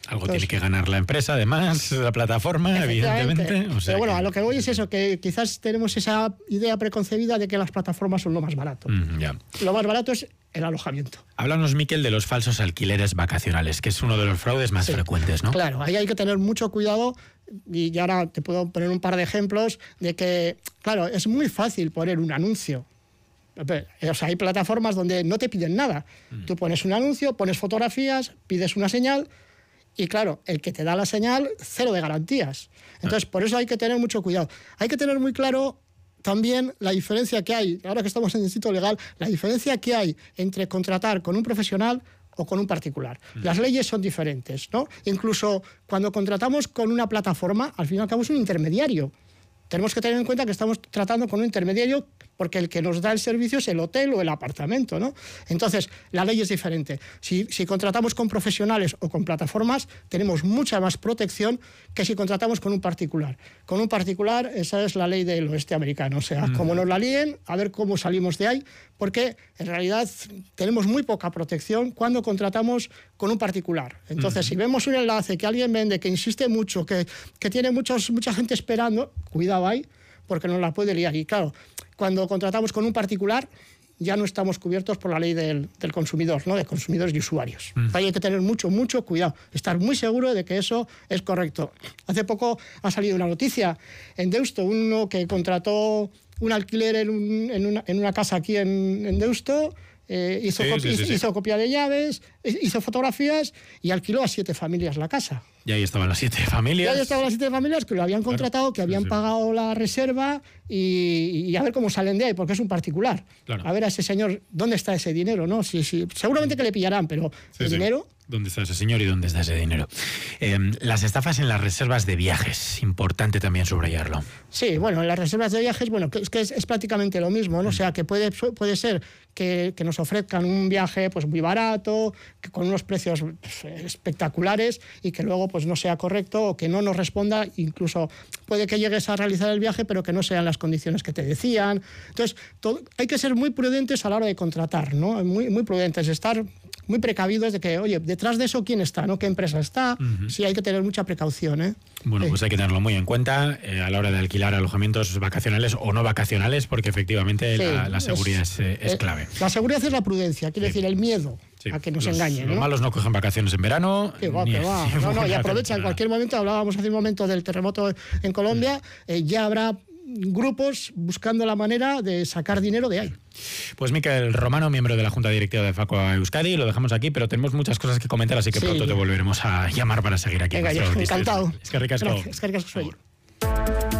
Algo tiene que ganar la empresa, además, la plataforma, evidentemente. O sea, pero bueno, a lo que voy es eso, que quizás tenemos esa idea preconcebida de que las plataformas son lo más barato. Ya. Lo más barato es el alojamiento. Háblanos, Miquel, de los falsos alquileres vacacionales, que es uno de los fraudes más frecuentes, ¿no? Claro, ahí hay que tener mucho cuidado y ahora te puedo poner un par de ejemplos de que, claro, es muy fácil poner un anuncio. O sea, hay plataformas donde no te piden nada. Tú pones un anuncio, pones fotografías, pides una señal y, claro, el que te da la señal, 0 de garantías. Entonces, por eso hay que tener mucho cuidado. Hay que tener muy claro también la diferencia que hay, ahora que estamos en el sitio legal, la diferencia que hay entre contratar con un profesional o con un particular. Las leyes son diferentes, ¿no? Incluso cuando contratamos con una plataforma, al fin y al cabo es un intermediario. Tenemos que tener en cuenta que estamos tratando con un intermediario porque el que nos da el servicio es el hotel o el apartamento, ¿no? Entonces, la ley es diferente. Si contratamos con profesionales o con plataformas, tenemos mucha más protección que si contratamos con un particular. Con un particular, esa es la ley del oeste americano. O sea, como nos la líen, a ver cómo salimos de ahí, porque en realidad tenemos muy poca protección cuando contratamos con un particular. Entonces, si vemos un enlace que alguien vende, que insiste mucho, que tiene mucha gente esperando, cuidado ahí, porque nos la puede liar. Y claro, cuando contratamos con un particular, ya no estamos cubiertos por la ley del consumidor, ¿no? De consumidores y usuarios. Ahí hay que tener mucho una estar muy seguro de que eso es correcto. Hace poco ha salido una noticia en Deusto, uno que contrató un alquiler en una casa aquí en Deusto, hizo copia de llaves, hizo fotografías y alquiló a 7 familias la casa. Y ahí estaban las 7 familias. Y ahí estaban las 7 familias que lo habían contratado, que habían pagado la reserva y a ver cómo salen de ahí, porque es un particular. Claro. A ver a ese señor, ¿dónde está ese dinero? ¿No? Sí, seguramente que le pillarán, pero el dinero... ¿Dónde está ese señor y dónde está ese dinero? Las estafas en las reservas de viajes, importante también subrayarlo. Sí, bueno, en las reservas de viajes, bueno, es que es prácticamente lo mismo, ¿no? O sea, que puede ser que nos ofrezcan un viaje pues muy barato, que con unos precios espectaculares y que luego pues no sea correcto o que no nos responda, incluso puede que llegues a realizar el viaje pero que no sean las condiciones que te decían. Entonces, hay que ser muy prudentes a la hora de contratar, ¿no? Muy prudentes, estar muy precavidos de que, oye, detrás de eso, ¿quién está? ¿No? ¿Qué empresa está? Sí, hay que tener mucha precaución, ¿eh? Bueno, pues hay que tenerlo muy en cuenta a la hora de alquilar alojamientos vacacionales o no vacacionales, porque efectivamente la seguridad es clave. La seguridad es la prudencia, quiere decir el miedo a que nos engañen, ¿no? Los malos no cogen vacaciones en verano. Que va. No, y aprovecha en cualquier momento. Hablábamos hace un momento del terremoto en Colombia, ya habrá grupos buscando la manera de sacar dinero de ahí. Pues Miquel Romano, miembro de la Junta Directiva de FACOA Euskadi, lo dejamos aquí, pero tenemos muchas cosas que comentar, así que pronto te volveremos a llamar para seguir aquí. Venga, encantado. Es que ricasco. Es que ricasco soy.